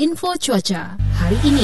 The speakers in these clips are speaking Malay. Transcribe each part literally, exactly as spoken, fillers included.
info cuaca hari ini.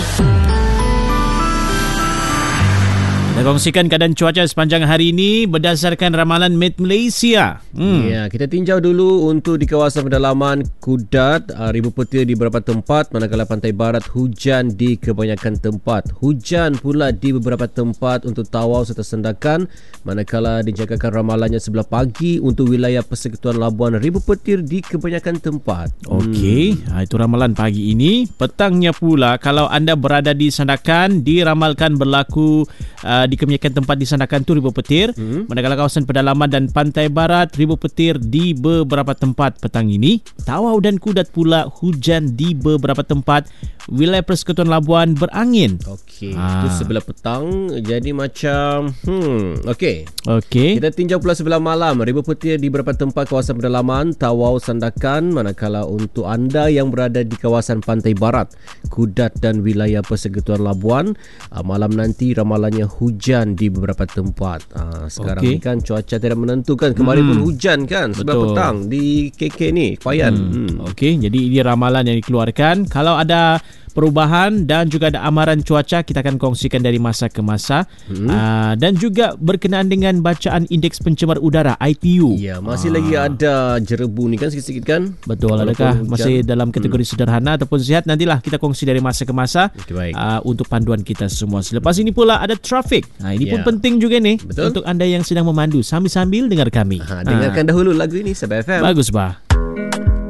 Kita kongsikan keadaan cuaca sepanjang hari ini berdasarkan ramalan Met Malaysia. Hmm. Ya, kita tinjau dulu untuk di kawasan pedalaman Kudat, uh, ribu petir di beberapa tempat, manakala pantai barat hujan di kebanyakan tempat. Hujan pula di beberapa tempat untuk Tawau serta Sandakan, manakala dijangkakan ramalannya sebelah pagi untuk wilayah Persekutuan Labuan, ribu petir di kebanyakan tempat. Okey, hmm. itu ramalan pagi ini. Petangnya pula kalau anda berada di Sandakan, diramalkan berlaku uh, di kebanyakan tempat di Sandakan tu ribu petir. Hmm. Manakala kawasan pedalaman dan pantai barat ribu petir di beberapa tempat petang ini. Tawau dan Kudat pula hujan di beberapa tempat. Wilayah Persekutuan Labuan berangin. Okey, ha. itu sebelah petang. Jadi macam hmm, okey. Okey. Kita tinjau pula sebelah malam, ribu petir di beberapa tempat kawasan pedalaman Tawau, Sandakan, manakala untuk anda yang berada di kawasan pantai barat Kudat dan wilayah Persekutuan Labuan, malam nanti ramalannya hujan di beberapa tempat. Sekarang okay. ni kan cuaca tidak menentu kan. Kemarin hmm. pun hujan kan sebelah petang di K K ni, Payan. Hmm. Hmm. Okey, jadi ini ramalan yang dikeluarkan. Kalau ada perubahan dan juga ada amaran cuaca, kita akan kongsikan dari masa ke masa. Hmm. Uh, dan juga berkenaan dengan bacaan indeks pencemar udara I P U. Ya, masih uh. lagi ada jerebu ni kan sikit-sikit kan. Betul. Adakah masih dalam kategori hmm. sederhana ataupun sihat? Nantilah kita kongsi dari masa ke masa. Okay, uh, untuk panduan kita semua. Selepas ini pula ada trafik. Nah, ini yeah. pun penting juga nih. Betul? Untuk anda yang sedang memandu sambil-sambil dengar kami. Ha, dengarkan uh. dahulu lagu ini Sabah F M. Bagus bah.